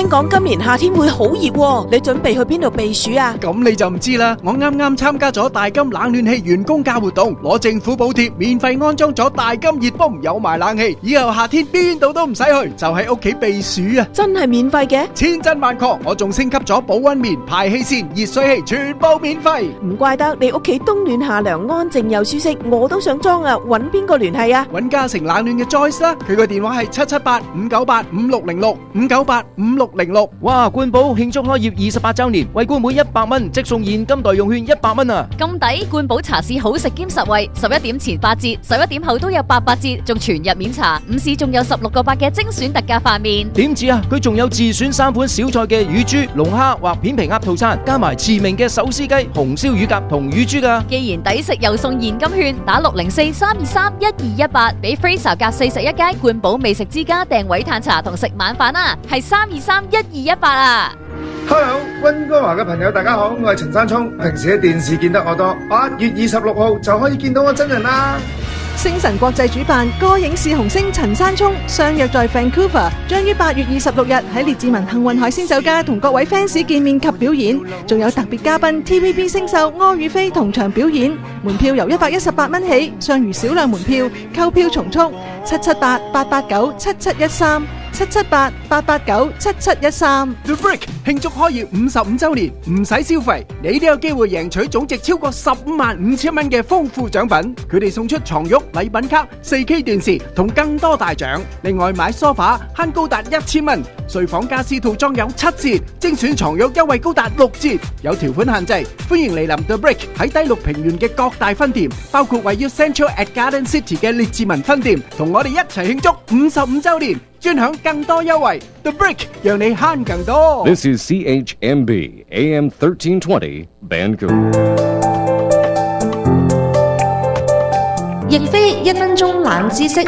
聽講今年夏天會好熱喎，你準備去邊度避暑啊？ 咁你就唔知啦，我啱啱參加咗大金冷暖氣員工價活動，攞政府補貼，免費安裝咗大金熱泵，有埋冷氣，以後夏天邊度都唔使去，就喺屋企避暑啊！ 真係免費嘅？ 千真萬確，我仲升級咗保溫棉、排氣扇、熱水器，全部免費。 唔怪得你屋企冬暖夏涼，安靜又舒適，我都想裝啊！搵邊個聯繫啊？ 搵嘉誠冷暖嘅 Joyce 啦，佢個電話係778-598-5606，598-5606。 哇！冠寶慶祝開業28周年，為冠每100蚊即送現金代用券100蚊啊！ 咁抵！冠寶茶市好食兼實惠，11點前8折，11點後都有88折，仲全日免查。午市仲有16個8嘅精選特價飯麵。 點止啊！佢仲有自選3款小菜嘅乳豬、龍蝦或片皮鴨套餐，加埋馳名嘅手撕雞、紅燒乳鴿同乳豬噶。 既然抵食又送現金券，打604-323-1218，俾 Fraser 夾41街冠寶美食之家訂位嘆茶同食晚飯啊！係323-1218啊 ！Hello， 溫哥華嘅朋友大家好，我係陳山聰。平時喺電視見得我多，8月26號就可以見到我真人啦。 星晨國際主辦歌影視紅星陳山聰相約在 Vancouver， 將於8月26日喺列治文幸運海鮮酒家同各位 fans 見面及表演，仲有特別嘉賓 TVB 星秀柯宇飛同場表演。門票由118蚊起，尚餘少量門票，購票從速，778-889-7713。778-889-7713。 The Brick 慶祝開業55周年，唔使消費，你都有機會贏取總值超過15,500蚊嘅豐富獎品。佢哋送出床褥、禮品卡、4K 電視同更多大獎。另外買梳化慳高達1000蚊，睡房家私套裝有7折，精選床褥優惠高達6折。有條款限制，歡迎嚟臨 The Brick 喺低綠平原嘅各大分店，包括位於 Central at Garden City 嘅列治文分店，同我哋一齊慶祝55周年。專享更多優惠 ，The Brick 讓你慳更多。 This is CHMB AM 1320 Vancouver。 亦非1分鐘冷知識。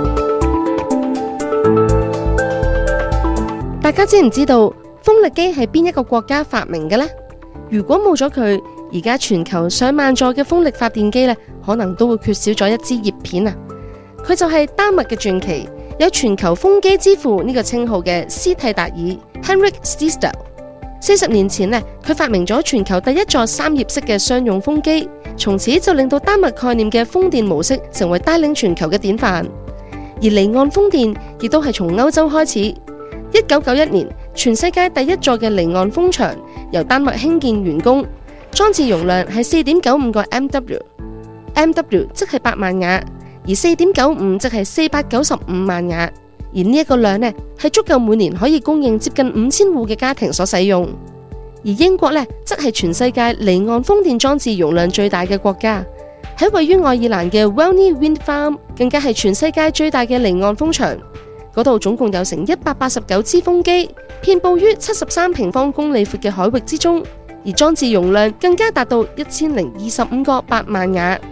大家知唔知道風力機係邊一個國家發明嘅呢？如果冇咗佢，而家全球上萬座嘅風力發電機呢，可能都會缺少咗一支葉片啊！佢就係丹麥嘅傳奇。有全球風機之父呢個稱號嘅斯蒂達爾 Henrik Stiesdal， 40年前呢，佢發明咗全球第一座3葉式嘅商用風機，從此就令到丹麥概念嘅風電模式成為帶領全球嘅典範。而離岸風電亦都係從歐洲開始。1991年，全世界第一座嘅離岸風場由丹麥興建完工，裝置容量係 4.95 個 MW 即係8萬瓦。而 4.95 即係495萬瓦，而呢一個量呢係足夠每年可以供應接近5000戶嘅家庭所使用。而英國呢則係全世界離岸風電裝置容量最大嘅國家，喺位於愛爾蘭嘅 Welney Wind Farm 更加係全世界最大嘅離岸風場，嗰度總共有成189支風機，遍佈於73平方公里闊嘅海域之中，而裝置容量更加達到1025個8萬瓦。